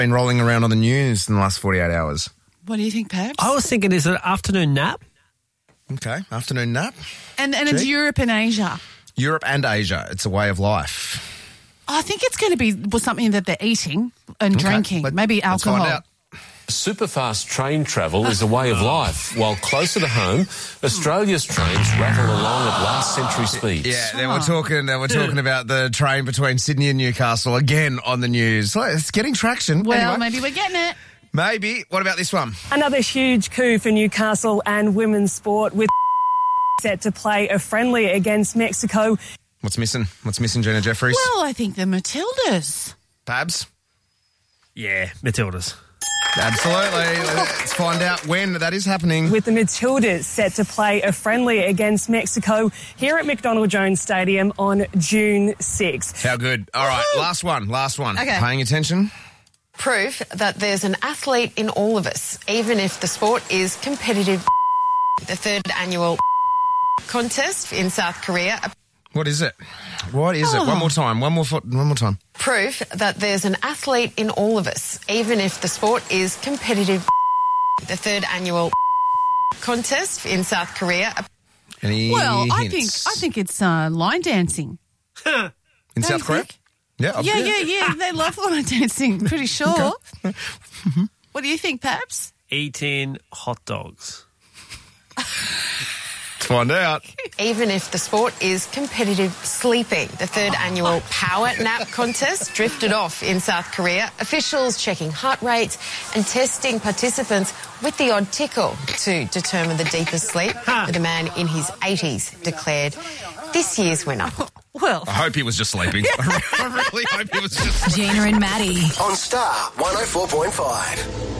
been rolling around on the news in the last 48 hours? What do you think, Pabs? I was thinking, is it an afternoon nap? Okay, afternoon nap. And it's Europe and Asia. Europe and Asia. It's a way of life. I think it's going to be something that they're eating and drinking, maybe alcohol. Let's find out. Superfast train travel is a way of life, while closer to home, Australia's trains rattle along at last century speeds. Yeah, they were talking about the train between Sydney and Newcastle again on the news. So it's getting traction. Well, anyway. maybe we're getting it. Maybe. What about this one? Another huge coup for Newcastle and women's sport, with set to play a friendly against Mexico. What's missing? Gina Jeffries? Well, I think the Matildas. Pabs? Yeah, Matildas. Absolutely. Let's find out when that is happening. With the Matildas set to play a friendly against Mexico here at McDonald Jones Stadium on June 6th. How good. All right, last one. Okay. Paying attention? Proof that there's an athlete in all of us, even if the sport is competitive. The third annual contest in South Korea. What is it? What is it? One more time. One more time. Proof that there's an athlete in all of us, even if the sport is competitive. The third annual contest in South Korea. Any Well, hints? I think it's line dancing. In South Korea? Yeah. Yeah. They love line dancing, pretty sure. What do you think, Pabs? Eating hot dogs. Let's find out. Even if the sport is competitive, sleeping. The third annual power nap contest drifted off in South Korea. Officials checking heart rates and testing participants with the odd tickle to determine the deepest sleep. With a man in his 80s declared this year's winner. Well, I hope he was just sleeping. I really hope he was just sleeping. Gina and Maddie. On Star 104.5.